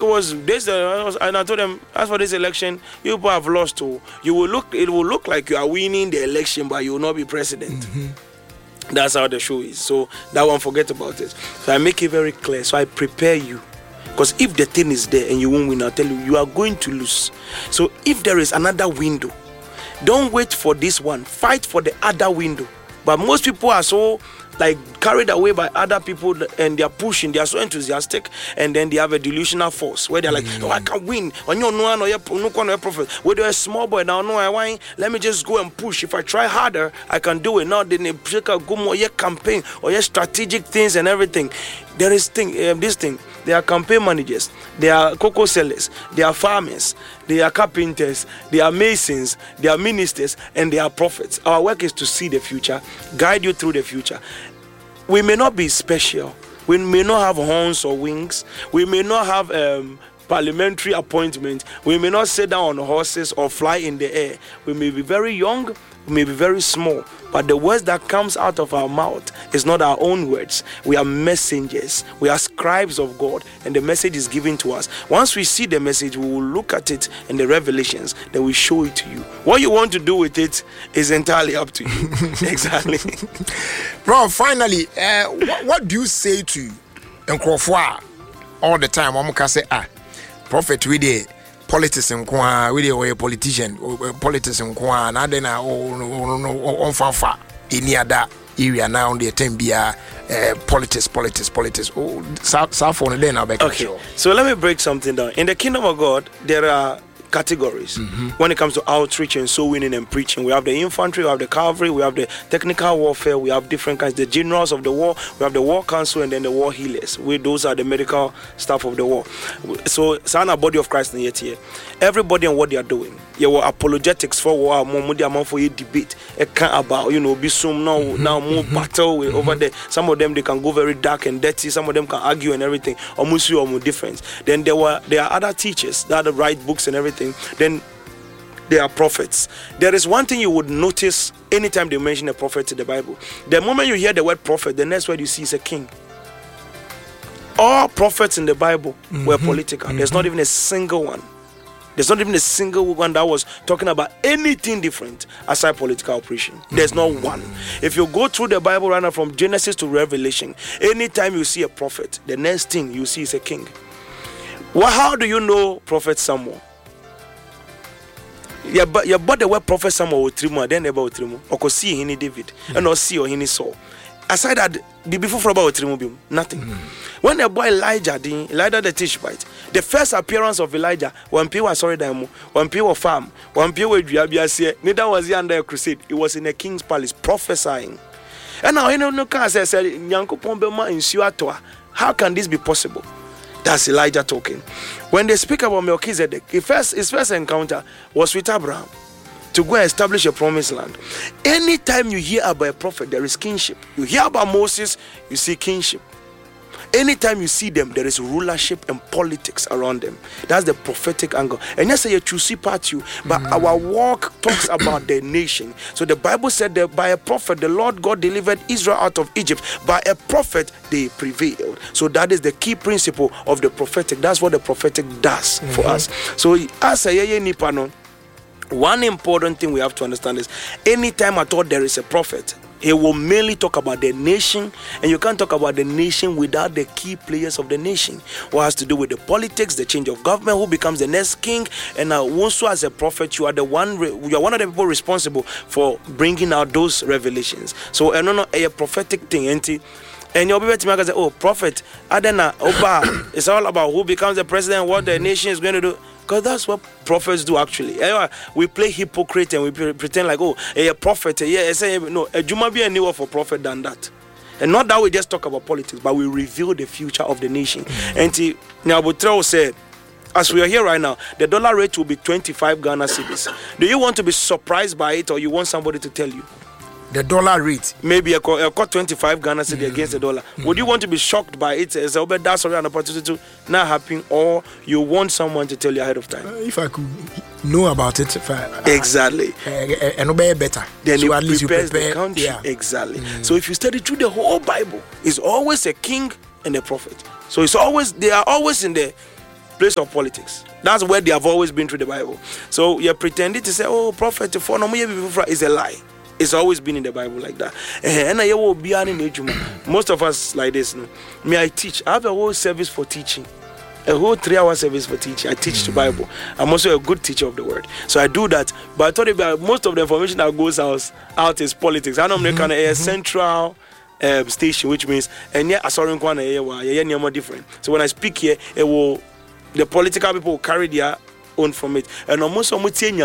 was this, and I told them, as for this election, you people have lost. It will look like you are winning the election, but you will not be president. That's how the show is. So that one, forget about it. So I make it very clear. So I prepare you. Because if the thing is there and you won't win, I'll tell you, you are going to lose. So if there is another window, don't wait for this one. Fight for the other window. But most people are so carried away by other people, and they are pushing, they are so enthusiastic, and then they have a delusional force where they're like, oh, I can win. When you're no prophet, whether you're a small boy now, no, I want, let me just go and push. If I try harder, I can do it. Now they go more campaign or strategic things and everything. There is this thing. They are campaign managers, they are cocoa sellers, they are farmers, they are carpenters, they are masons, they are ministers, and they are prophets. Our work is to see the future, guide you through the future. We may not be special, we may not have horns or wings, we may not have parliamentary appointment, we may not sit down on horses or fly in the air. We may be very young, we may be very small, but the words that comes out of our mouth is not our own words. We are messengers, we are scribes of God, and the message is given to us. Once we see the message, we will look at it in the revelations, then we show it to you. What you want to do with it is entirely up to you. Exactly. Bro, finally, what do you say to Nkrofo all the time? I'm going to say, prophet, we did politics in Kwa, we a politician, politics in Kwa, and then on fanfa in that area now on the Tembia politics. Oh, South on the day now. Okay, so let me break something down. In the kingdom of God, there are categories when it comes to outreach and soul winning and preaching. We have the infantry, we have the cavalry, we have the technical warfare, we have different kinds, the generals of the war, we have the war council, and then the war healers. Those are the medical staff of the war. So sana body of Christ in here. Everybody and what they are doing. You were apologetics for war, more for a debate. It can't about be some now more battle over there. Some of them they can go very dark and dirty. Some of them can argue and everything. Almost or more difference. Then there are other teachers that write books and everything. Then they are prophets. There is one thing you would notice anytime they mention a prophet in the Bible. The moment you hear the word prophet, the next word you see is a king. All prophets in the Bible were political. There's not even a single one. There's not even a single one that was talking about anything different aside political operation. There's not one. If you go through the Bible right now from Genesis to Revelation, anytime you see a prophet, the next thing you see is a king. Well, how do you know Prophet Samuel? Yeah, but the word Prophet Samuel with Trimu, then about Trimu, or see hini David, and or see or hini Saul. Aside that, before about Trimu, nothing. When the boy Elijah the Tishbite, the first appearance of Elijah, when people were sorry them, when people were farm, when people were Driabia, neither was he under a crusade. It was in a king's palace prophesying. And now no can say Nyanko Pombema in Suatoa. How can this be possible? That's Elijah talking. When they speak about Melchizedek, his first encounter was with Abraham to go and establish a promised land. Anytime you hear about a prophet, there is kingship. You hear about Moses, you see kingship. Anytime you see them, there is rulership and politics around them. That's the prophetic angle. And yes, you see part you, but our walk talks about the nation. So the Bible said that by a prophet, the Lord God delivered Israel out of Egypt. By a prophet, they prevailed. So that is the key principle of the prophetic. That's what the prophetic does for us. So as a nipano, one important thing we have to understand is anytime at all there is a prophet, he will mainly talk about the nation, and you can't talk about the nation without the key players of the nation. What has to do with the politics, the change of government, who becomes the next king, and also as a prophet, you are one of the people responsible for bringing out those revelations. So, a prophetic thing, and you'll be able to say, oh, prophet, Adena, Oba, it's all about who becomes the president, what the nation is going to do. Because that's what prophets do actually. We play hypocrite and we pretend like, oh, a prophet. No, a Juma be a newer for prophet than that. And not that we just talk about politics, but we reveal the future of the nation. And Nyabutro said, as we are here right now, the dollar rate will be 25 Ghana cedis. Do you want to be surprised by it, or you want somebody to tell you? The dollar rate. Maybe a 25 Ghana cedi against the dollar. Would you want to be shocked by it as that's already an opportunity to not happen, or you want someone to tell you ahead of time? If I could know about it, exactly. And obey better. Then so at least you prepare the country. Yeah. Exactly. So if you study through the whole Bible, it's always a king and a prophet. So they are always in the place of politics. That's where they have always been through the Bible. So you're pretending to say, oh, prophet for no is a lie. It's always been in the Bible like that. And I will be most of us like this. Me, I teach. I have a whole service for teaching. A whole 3-hour service for teaching. I teach the Bible. I'm also a good teacher of the word. So I do that. But I thought about most of the information that goes out is politics. I know I'm kind of a central station, which means and yeah, different. So when I speak here, the political people will carry their own from it. And almost